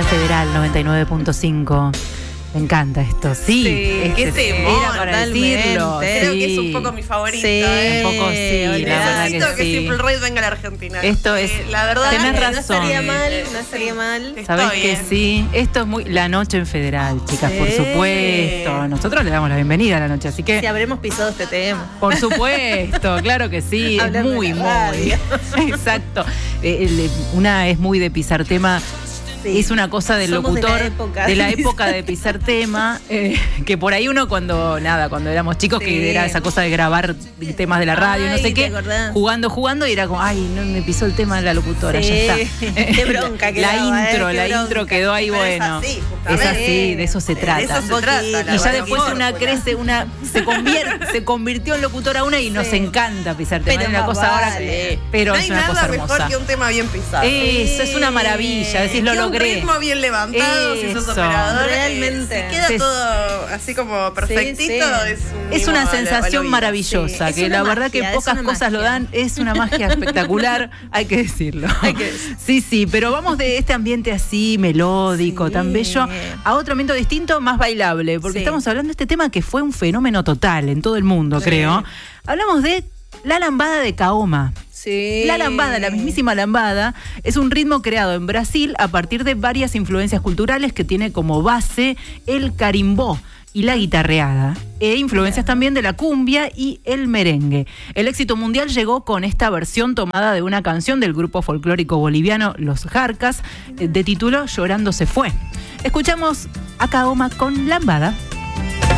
en Federal 99.5. Me encanta esto, sí. Qué temor, era para decirlo. Creo que es un poco mi favorito. Un poco sí, la verdad Necesito que sí. Simple Red venga a la Argentina. Esto es, la verdad, tenés no razón. no estaría mal. Sabés que sí, esto es muy la noche en Federal, chicas, por supuesto. Nosotros le damos la bienvenida a la noche, así que Si habremos pisado este tema. por supuesto, claro que sí, es Hablando muy, de la muy. radio. Exacto. Una es muy de pisar tema. Sí. Es una cosa del Somos locutor de de la época la época de pisar tema, que por ahí uno cuando éramos chicos, Sí. que era esa cosa de grabar temas de la radio, no sé Ay, ¿te qué, acordás? jugando y era como, ay, no me pisó el tema de la locutora, Sí. ya está. Qué bronca que la daba, intro, qué la bronca. intro quedó ahí, Pero bueno. es así, Es justamente. así, de eso se trata. De eso se trata. Y ya después una crece, se convirtió en locutora y nos Sí. encanta pisar temas. Pero Es una más cosa ahora, vale. pero No es hay una cosa nada hermosa. mejor que un tema bien pisado. Eso es una maravilla, decís, lo Y logré. un ritmo bien levantado, si sos Eso. operador. Realmente. Si queda Sí. todo así como perfectito, Sí. es Es un una mimo al sensación oído. maravillosa, Sí, que es la una verdad magia, que es pocas una cosas lo magia. dan, es una magia espectacular, hay que decirlo. Hay que decirlo. Sí, pero vamos de este ambiente así, melódico, Sí. tan bello, a otro ambiente distinto, más bailable, porque Sí. estamos hablando de este tema que fue un fenómeno total en todo el mundo, creo. Hablamos de la lambada de Kaoma. Sí. La lambada, la mismísima lambada, es un ritmo creado en Brasil a partir de varias influencias culturales que tiene como base el carimbó y la guitarreada, e influencias también de la cumbia y el merengue. El éxito mundial llegó con esta versión tomada de una canción del grupo folclórico boliviano Los Jarcas, de título Llorando se fue. Escuchamos a Kaoma con Lambada.